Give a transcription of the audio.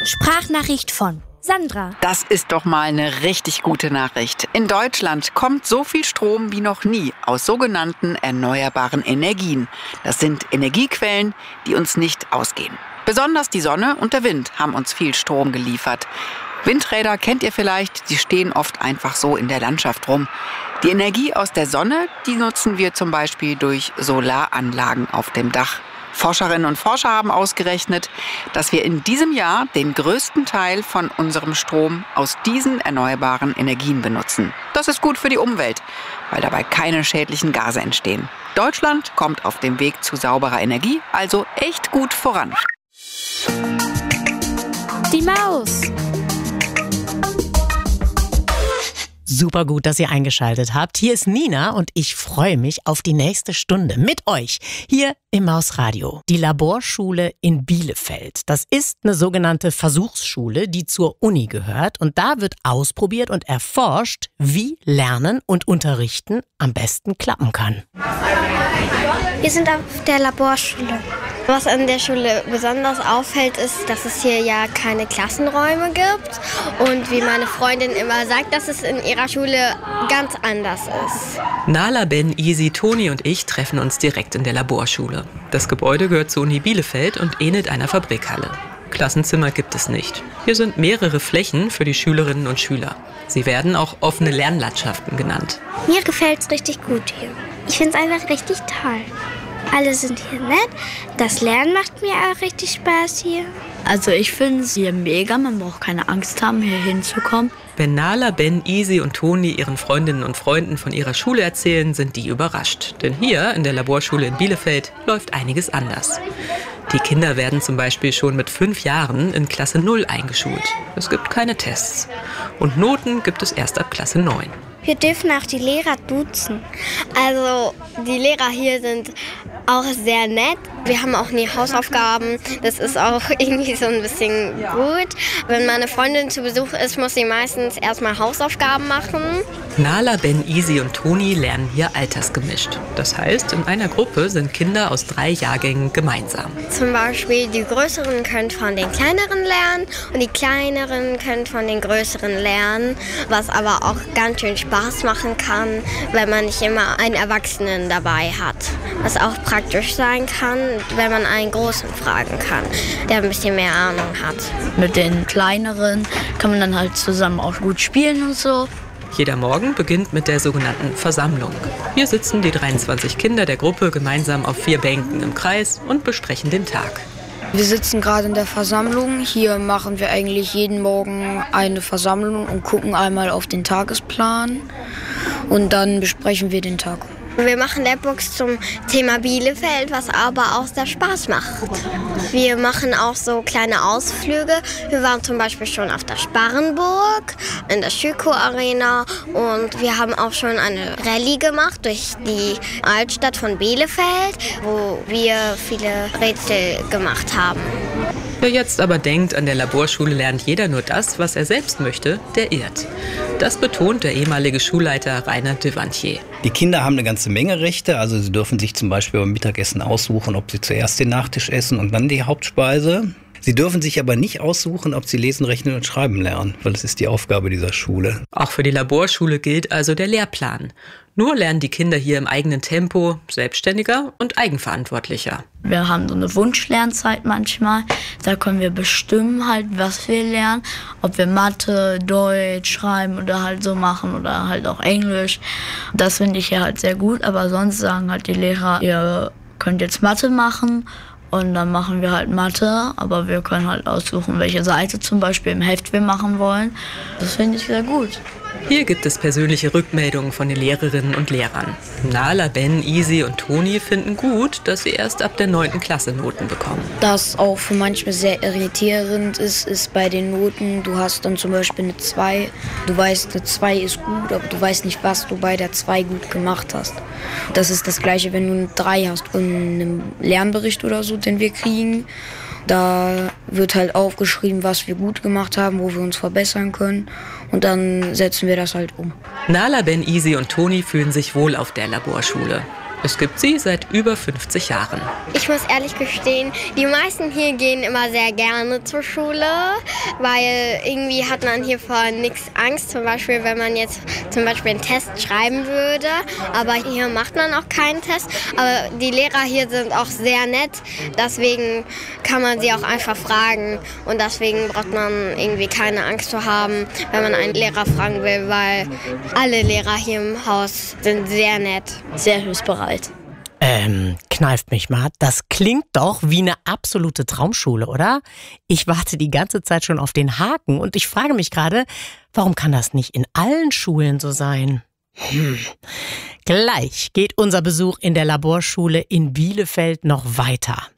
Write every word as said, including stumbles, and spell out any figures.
Sprachnachricht von Sandra. Das ist doch mal eine richtig gute Nachricht. In Deutschland kommt so viel Strom wie noch nie aus sogenannten erneuerbaren Energien. Das sind Energiequellen, die uns nicht ausgehen. Besonders die Sonne und der Wind haben uns viel Strom geliefert. Windräder kennt ihr vielleicht, die stehen oft einfach so in der Landschaft rum. Die Energie aus der Sonne, die nutzen wir zum Beispiel durch Solaranlagen auf dem Dach. Forscherinnen und Forscher haben ausgerechnet, dass wir in diesem Jahr den größten Teil von unserem Strom aus diesen erneuerbaren Energien benutzen. Das ist gut für die Umwelt, weil dabei keine schädlichen Gase entstehen. Deutschland kommt auf dem Weg zu sauberer Energie also echt gut voran. Die Maus. Super gut, dass ihr eingeschaltet habt. Hier ist Nina und ich freue mich auf die nächste Stunde mit euch hier im Mausradio. Die Laborschule in Bielefeld. Das ist eine sogenannte Versuchsschule, die zur Uni gehört. Und da wird ausprobiert und erforscht, wie Lernen und Unterrichten am besten klappen kann. Wir sind auf der Laborschule. Was an der Schule besonders auffällt, ist, dass es hier ja keine Klassenräume gibt. Und wie meine Freundin immer sagt, dass es in ihrer Schule ganz anders ist. Nala, Ben, Isi, Toni und ich treffen uns direkt in der Laborschule. Das Gebäude gehört zur Uni Bielefeld und ähnelt einer Fabrikhalle. Klassenzimmer gibt es nicht. Hier sind mehrere Flächen für die Schülerinnen und Schüler. Sie werden auch offene Lernlandschaften genannt. Mir gefällt es richtig gut hier. Ich finde es einfach richtig toll. Alle sind hier nett. Das Lernen macht mir auch richtig Spaß hier. Also ich finde es hier mega. Man braucht keine Angst haben, hier hinzukommen. Wenn Nala, Ben, Isi und Toni ihren Freundinnen und Freunden von ihrer Schule erzählen, sind die überrascht. Denn hier in der Laborschule in Bielefeld läuft einiges anders. Die Kinder werden zum Beispiel schon mit fünf Jahren in Klasse null eingeschult. Es gibt keine Tests. Und Noten gibt es erst ab Klasse neun. Wir dürfen auch die Lehrer duzen. Also die Lehrer hier sind auch sehr nett. Wir haben auch nie Hausaufgaben. Das ist auch irgendwie so ein bisschen gut. Wenn meine Freundin zu Besuch ist, muss sie meistens erstmal Hausaufgaben machen. Nala, Ben, Isi und Toni lernen hier altersgemischt. Das heißt, in einer Gruppe sind Kinder aus drei Jahrgängen gemeinsam. Zum Beispiel die Größeren können von den Kleineren lernen und die Kleineren können von den Größeren lernen. Was aber auch ganz schön Spaß machen kann, wenn man nicht immer einen Erwachsenen dabei hat. Was auch praktisch sein kann, wenn man einen Großen fragen kann, der ein bisschen mehr Ahnung hat. Mit den Kleineren kann man dann halt zusammen auch gut spielen und so. Jeder Morgen beginnt mit der sogenannten Versammlung. Hier sitzen die dreiundzwanzig Kinder der Gruppe gemeinsam auf vier Bänken im Kreis und besprechen den Tag. Wir sitzen gerade in der Versammlung. Hier machen wir eigentlich jeden Morgen eine Versammlung und gucken einmal auf den Tagesplan. Und dann besprechen wir den Tag. Wir machen Labbox zum Thema Bielefeld, was aber auch sehr Spaß macht. Wir machen auch so kleine Ausflüge. Wir waren zum Beispiel schon auf der Sparrenburg, in der Schüko-Arena und wir haben auch schon eine Rallye gemacht durch die Altstadt von Bielefeld, wo wir viele Rätsel gemacht haben. Wer jetzt aber denkt, an der Laborschule lernt jeder nur das, was er selbst möchte, der irrt. Das betont der ehemalige Schulleiter Rainer Devantier. Die Kinder haben eine ganze Menge Rechte. Also sie dürfen sich zum Beispiel beim Mittagessen aussuchen, ob sie zuerst den Nachtisch essen und dann die Hauptspeise. Sie dürfen sich aber nicht aussuchen, ob sie lesen, rechnen und schreiben lernen, weil das ist die Aufgabe dieser Schule. Auch für die Laborschule gilt also der Lehrplan. Nur lernen die Kinder hier im eigenen Tempo, selbstständiger und eigenverantwortlicher. Wir haben so eine Wunschlernzeit manchmal. Da können wir bestimmen halt, was wir lernen. Ob wir Mathe, Deutsch, Schreiben oder halt so machen oder halt auch Englisch. Das finde ich ja halt sehr gut. Aber sonst sagen halt die Lehrer, ihr könnt jetzt Mathe machen. Und dann machen wir halt Mathe, aber wir können halt aussuchen, welche Seite zum Beispiel im Heft wir machen wollen. Das finde ich sehr gut. Hier gibt es persönliche Rückmeldungen von den Lehrerinnen und Lehrern. Nala, Ben, Isi und Toni finden gut, dass sie erst ab der neunten Klasse Noten bekommen. Das auch für manchmal sehr irritierend ist, ist bei den Noten, du hast dann zum Beispiel eine zwei. Du weißt, eine zwei ist gut, aber du weißt nicht, was du bei der zwei gut gemacht hast. Das ist das Gleiche, wenn du eine drei hast und einen Lernbericht oder so, den wir kriegen. Da wird halt aufgeschrieben, was wir gut gemacht haben, wo wir uns verbessern können. Und dann setzen wir das halt um. Nala, Ben, Isi und Toni fühlen sich wohl auf der Laborschule. Es gibt sie seit über fünfzig Jahren. Ich muss ehrlich gestehen, die meisten hier gehen immer sehr gerne zur Schule, weil irgendwie hat man hier vor nichts Angst. Zum Beispiel, wenn man jetzt zum Beispiel einen Test schreiben würde, aber hier macht man auch keinen Test. Aber die Lehrer hier sind auch sehr nett, deswegen kann man sie auch einfach fragen und deswegen braucht man irgendwie keine Angst zu haben, wenn man einen Lehrer fragen will, weil alle Lehrer hier im Haus sind sehr nett. Sehr hilfsbereit. Ähm, kneift mich mal. Das klingt doch wie eine absolute Traumschule, oder? Ich warte die ganze Zeit schon auf den Haken und ich frage mich gerade, warum kann das nicht in allen Schulen so sein? Hm. Gleich geht unser Besuch in der Laborschule in Bielefeld noch weiter.